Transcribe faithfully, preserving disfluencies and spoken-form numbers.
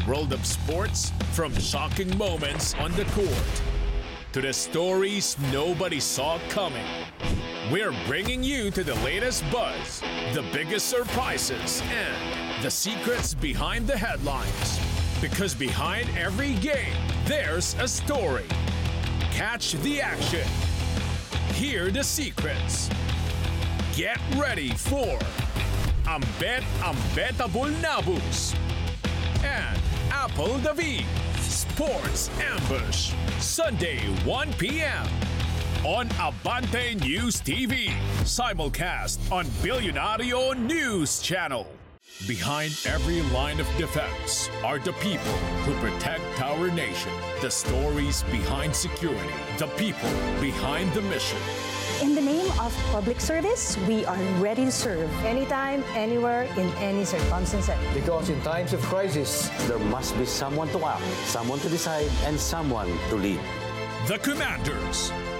world of sports, from shocking moments on the court to the stories nobody saw coming. We're bringing you to the latest buzz, the biggest surprises, and the secrets behind the headlines. Because behind every game, there's a story. Catch the action. Hear the secrets. Get ready for Ambet Ambetable Nabus and Apple David Sports Ambush, Sunday one p.m. on Abante News T V, simulcast on Billionario News Channel. Behind every line of defense are the people who protect our nation, the stories behind security, the people behind the mission. In the name of public service, we are ready to serve anytime, anywhere, in any circumstances. Because in times of crisis, there must be someone to act, someone to decide, and someone to lead. The Commanders,